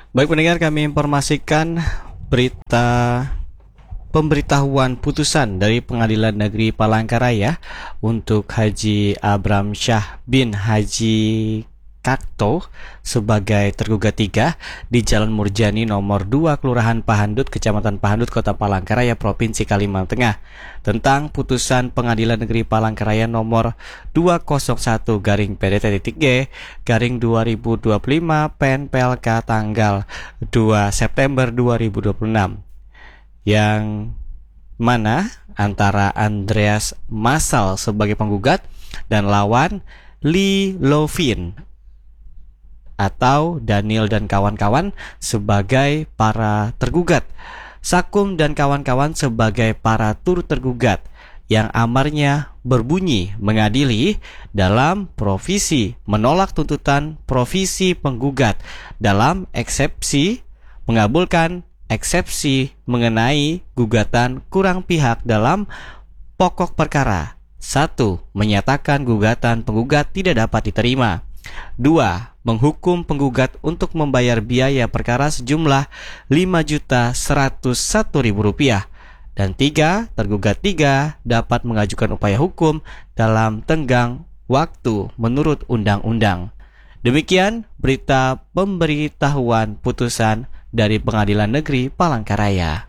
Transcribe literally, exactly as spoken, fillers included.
Baik pendengar, kami informasikan berita pemberitahuan putusan dari Pengadilan Negeri Palangkaraya untuk Haji Abram Syah bin Haji Kakto sebagai tergugat tiga di Jalan Murjani nomor dua Kelurahan Pahandut, Kecamatan Pahandut, Kota Palangkaraya, Provinsi Kalimantan Tengah, tentang putusan Pengadilan Negeri Palangkaraya nomor dua nol satu garing P D T G garing dua ribu dua puluh lima P N P L K tanggal dua September dua ribu dua puluh enam, yang mana antara Andreas Masal sebagai penggugat dan lawan Lee Lovin atau Daniel dan kawan-kawan sebagai para tergugat, Sakum dan kawan-kawan sebagai para turut tergugat, yang amarnya berbunyi mengadili dalam provisi menolak tuntutan provisi penggugat dalam eksepsi mengabulkan eksepsi mengenai gugatan kurang pihak dalam pokok perkara. Satu. Menyatakan gugatan penggugat tidak dapat diterima. Dua. Menghukum penggugat untuk membayar biaya perkara sejumlah lima juta seratus satu ribu rupiah. Dan tiga. Tergugat tiga dapat mengajukan upaya hukum dalam tenggang waktu menurut undang-undang. Demikian berita pemberitahuan putusan dari Pengadilan Negeri Palangkaraya.